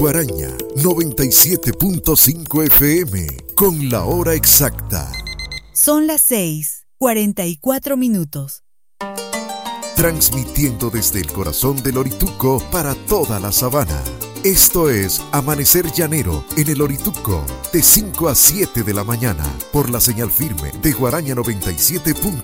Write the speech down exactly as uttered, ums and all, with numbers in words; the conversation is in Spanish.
Guaraña noventa y siete punto cinco F M con la hora exacta. Son las seis, cuarenta y cuatro minutos. Transmitiendo desde el corazón del Orituco para toda la sabana. Esto es Amanecer Llanero en el Orituco, de cinco a siete de la mañana, por la señal firme de Guaraña noventa y siete.